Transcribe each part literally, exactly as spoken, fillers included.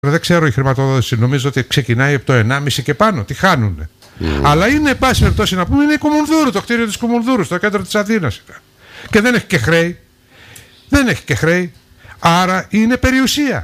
Δεν ξέρω η χρηματοδότηση, νομίζω ότι ξεκινάει από το ενάμιση και πάνω. Τι χάνουνε. Mm. Αλλά είναι, εν πάση περιπτώσει, να πούμε, είναι η Κομουνδούρου, το κτίριο της Κομουνδούρου, στο κέντρο της Αθήνας. Και δεν έχει και χρέη. Δεν έχει και χρέη. Άρα είναι περιουσία.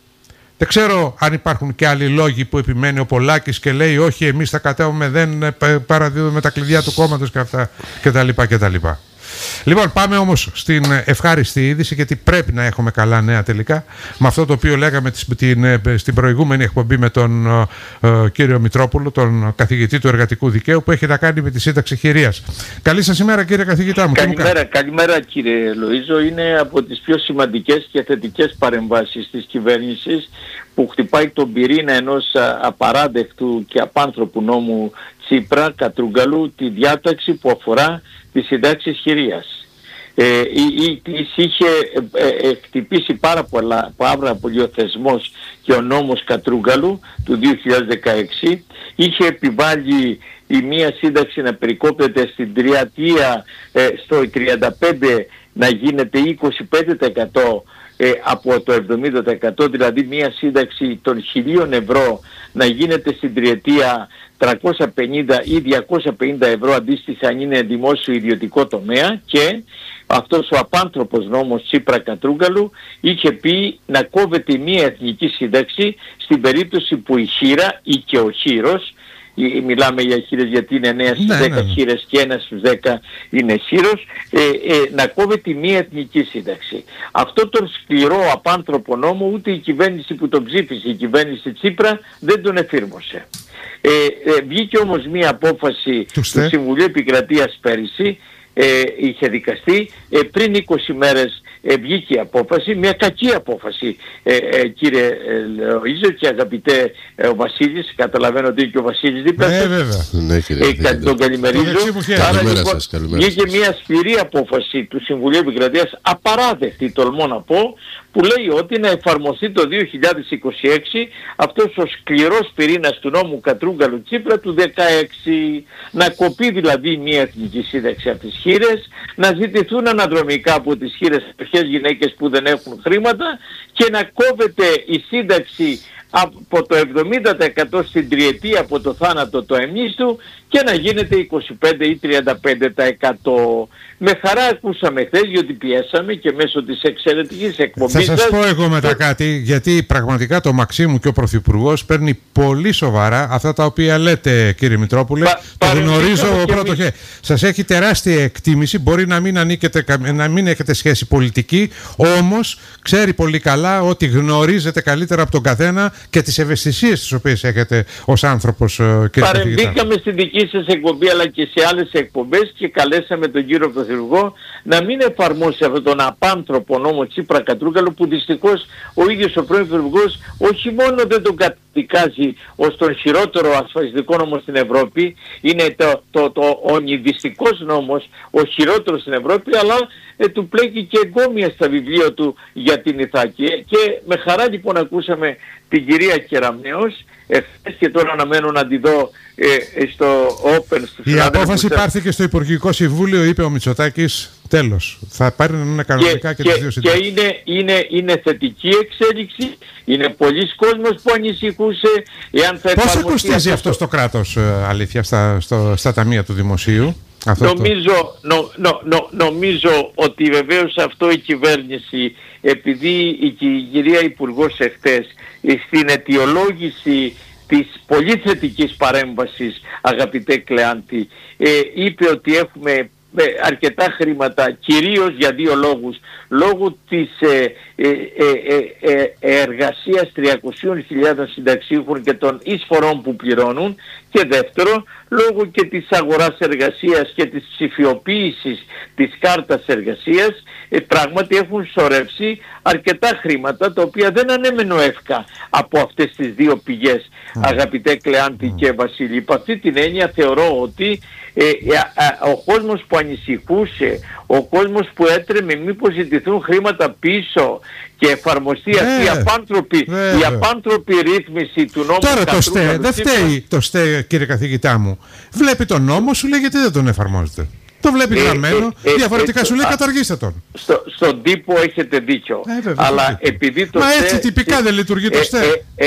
Δεν ξέρω αν υπάρχουν και άλλοι λόγοι που επιμένει ο Πολάκης και λέει όχι, εμείς θα κατέβουμε, δεν παραδίδουμε τα κλειδιά του κόμματος και αυτά κτλ. κτλ. Λοιπόν, πάμε όμως στην ευχάριστη είδηση, γιατί πρέπει να έχουμε καλά νέα τελικά. Με αυτό το οποίο λέγαμε την, στην προηγούμενη εκπομπή με τον ε, κύριο Μητρόπουλο, τον καθηγητή του εργατικού δικαίου, που έχει να κάνει με τη σύνταξη χειρίας. Καλή σας ημέρα, κύριε καθηγητά μου. Καλημέρα, καλημέρα κύριε Λοΐζο. Είναι από τις πιο σημαντικές και θετικές παρεμβάσεις της κυβέρνησης, που χτυπάει τον πυρήνα ενός απαράδεκτου και απάνθρωπου νόμου Τσίπρα Κατρούγκαλου, τη διάταξη που αφορά τις συντάξεις χειρίας. Ε, η, η, είχε ε, ε, χτυπήσει πάρα πολλά, πάρα πολύ ο θεσμός και ο νόμος Κατρούγκαλου του δύο χιλιάδες δεκαέξι. Είχε επιβάλει η μία σύνταξη να περικόπτεται στην τριετία ε, στο τριάντα πέντε να γίνεται είκοσι πέντε τοις εκατό ε, από το εβδομήντα τοις εκατό, δηλαδή μία σύνταξη των χιλίων ευρώ να γίνεται στην τριετία τριακόσια πενήντα ή διακόσια πενήντα ευρώ αντίστοιχα αν είναι δημόσιο ιδιωτικό τομέα, και αυτός ο απάνθρωπος νόμος Τσίπρα Κατρούγκαλου είχε πει να κόβεται μία εθνική σύνταξη στην περίπτωση που η χήρα ή και ο χείρος, μιλάμε για χείρες γιατί είναι εννέα στις δέκα ναι, ναι. χείρες και ένα στους δέκα είναι χείρος, ε, ε, να κόβεται μία εθνική σύνταξη. Αυτό τον σκληρό απάνθρωπο νόμο ούτε η κυβέρνηση που τον ψήφισε, η κυβέρνηση Τσίπρα, δεν τον εφήρμοσε. Ε, ε, βγήκε όμως μία απόφαση του, του Συμβουλίου Επικρατείας πέρυσι, ε, είχε δικαστεί, ε, πριν είκοσι μέρες ε, βγήκε η απόφαση, μια κακή απόφαση ε, ε, κύριε Λοΐζο και αγαπητέ ε, ο Βασίλης, καταλαβαίνω ότι είναι και ο Βασίλης δίπλα σας, ναι, ε, ε, τον καλημερίζω. Άρα λοιπόν βγήκε μια σκληρή απόφαση του Συμβουλίου Επικρατείας, απαράδεκτη τολμώ να πω, που λέει ότι να εφαρμοστεί το δύο χιλιάδες είκοσι έξι αυτός ο σκληρός πυρήνας του νόμου Κατρούγκαλου Τσίπρα του δεκαέξι, να κοπεί δηλαδή μια εθνική σύνταξη από τις χήρες, να ζητηθούν αναδρομικά από τις χήρες φτωχές γυναίκες που δεν έχουν χρήματα και να κόβεται η σύνταξη από το εβδομήντα τοις εκατό στην τριετία από το θάνατο το εμνίστου και να γίνεται είκοσι πέντε ή τριάντα πέντε τοις εκατό. Με χαρά ακούσαμε χθες, γιατί πιέσαμε και μέσω της εξαιρετικής εκπομπής. Θα σας πω εγώ μετά κάτι, γιατί πραγματικά το Μαξίμου και ο Πρωθυπουργός παίρνει πολύ σοβαρά αυτά τα οποία λέτε, κύριε Μητρόπουλε. Πα, το γνωρίζω πρώτο χέρι. Σας έχει τεράστια εκτίμηση, μπορεί να μην, ανήκετε, να μην έχετε σχέση πολιτική, όμως ξέρει πολύ καλά ότι γνωρίζετε καλύτερα από τον καθένα και τις ευαισθησίες τις οποίες έχετε ως άνθρωπος, κύριε καθηγητά. Παρεμβήκαμε στην δική σας εκπομπή αλλά και σε άλλες εκπομπές και καλέσαμε τον κύριο Πρωθυπουργό να μην εφαρμόσει αυτόν τον απάνθρωπο νόμο Τσίπρα Κατρούγκαλου, που δυστυχώς ο ίδιος ο πρώην Πρωθυπουργός όχι μόνο δεν τον καταδικάζει ως τον χειρότερο ασφαλιστικό νόμο στην Ευρώπη, είναι το, το, το ονειδιστικός νόμος, ο χειρότερος στην Ευρώπη, αλλά ε, του πλέκει και εγκόμια στα βιβλία του για την Ιθάκη. Και με χαρά λοιπόν ακούσαμε την κυρία Κεραμέως, εχθές και τώρα αναμένω να τη δω ε, στο Open. Η απόφαση πάρθηκε στο Υπουργικό Συμβούλιο, είπε ο Μητσοτάκης, τέλος. Θα πάρουν κανονικά και, και, και τις δύο συντάξεις. Και είναι, είναι, είναι θετική εξέλιξη, είναι πολλοί κόσμος που ανησυχούσε εάν θα πώς κοστίζει αυτό στο κράτος, αλήθεια, στα, στο, στα ταμεία του Δημοσίου? Αυτό νομίζω, νο, νο, νο, νομίζω ότι βεβαίως αυτό η κυβέρνηση, επειδή η κυρία Υπουργός εχθές στην αιτιολόγηση της πολύ θετικής παρέμβασης, αγαπητέ Κλεάντη, ε, είπε ότι έχουμε ε, αρκετά χρήματα, κυρίως για δύο λόγους. Λόγω της ε, ε, ε, ε, ε, εργασίας τριακόσιες χιλιάδες συνταξίχων και των εισφορών που πληρώνουν, και δεύτερο, λόγω και της αγοράς εργασίας και της ψηφιοποίησης της κάρτας εργασίας, ε, πράγματι έχουν σωρεύσει αρκετά χρήματα, τα οποία δεν ανέμενο εύκα από αυτές τις δύο πηγές, mm. αγαπητέ Κλεάντη mm. και Βασίλη. Υπ' αυτή την έννοια θεωρώ ότι ε, ε, ε, ο κόσμος που ανησυχούσε, ο κόσμος που έτρεμε μήπως ζητηθούν χρήματα πίσω και εφαρμοστεί yeah. αυτή η απάνθρωπη, yeah. η απάνθρωπη ρύθμιση του νόμου. Τώρα το ΣΤΕ, δεν φταίει το ΣΤΕ, κύριε καθηγητά μου. Βλέπει τον νόμο, σου λέει γιατί δεν τον εφαρμόζετε. Το βλέπει Ε, γραμμένο, ε, ε, διαφορετικά ε, σου λέει α, καταργήστε τον. Στο, στον τύπο έχετε δίκιο. Ε, βέβαια, Αλλά στον τύπο. επειδή το Μα ΣΤΕ έτσι τυπικά δεν λειτουργεί το ε, ΣΤΕ. ε,